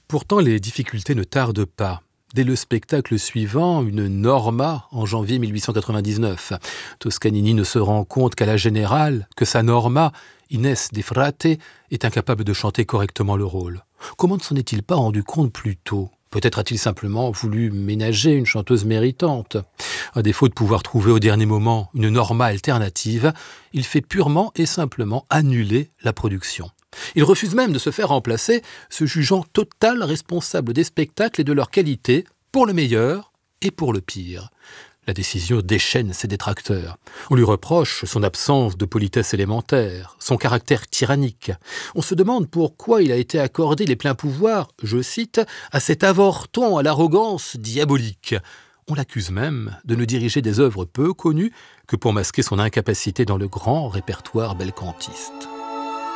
Pourtant, les difficultés ne tardent pas. Dès le spectacle suivant, une Norma, en janvier 1899, Toscanini ne se rend compte qu'à la Générale que sa Norma, Inès de Frate, est incapable de chanter correctement le rôle. Comment ne s'en est-il pas rendu compte plus tôt ? Peut-être a-t-il simplement voulu ménager une chanteuse méritante. À défaut de pouvoir trouver au dernier moment une Norma alternative, il fait purement et simplement annuler la production. Il refuse même de se faire remplacer, se jugeant total responsable des spectacles et de leur qualité, pour le meilleur et pour le pire. La décision déchaîne ses détracteurs. On lui reproche son absence de politesse élémentaire, son caractère tyrannique. On se demande pourquoi il a été accordé les pleins pouvoirs, je cite, à cet avorton à l'arrogance diabolique. On l'accuse même de ne diriger des œuvres peu connues que pour masquer son incapacité dans le grand répertoire belcantiste.